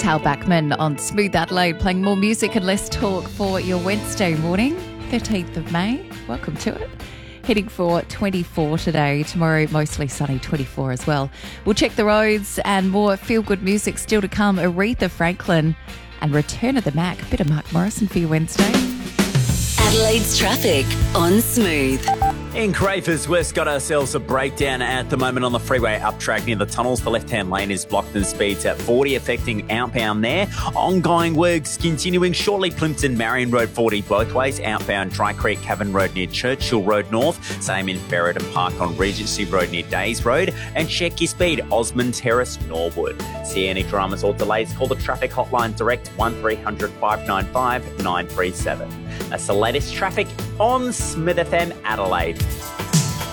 Hal Backman on Smooth Adelaide, playing more music and less talk for your Wednesday morning, 13th of May. Welcome to it. Heading for 24 today. Tomorrow, mostly sunny, 24 as well. We'll check the roads and more feel-good music still to come. Aretha Franklin and Return of the Mac. A bit of Mark Morrison for your Wednesday. Adelaide's traffic on Smooth. In Crafers, we've got ourselves a breakdown at the moment on the freeway up track near the tunnels. The left-hand lane is blocked and speeds at 40, affecting outbound there. Ongoing works continuing shortly. Plimpton, Marion Road 40 both ways. Outbound Dry Creek, Cavan Road near Churchill Road North. Same in Ferreton Park on Regency Road near Days Road. And check your speed, Osmond Terrace, Norwood. See any dramas or delays, call the traffic hotline direct 1300 595 937. That's the latest traffic on Smith FM Adelaide.